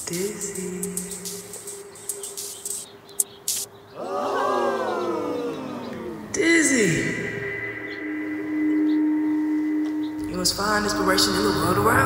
Dizzy. Dizzy. You must find inspiration in the world around.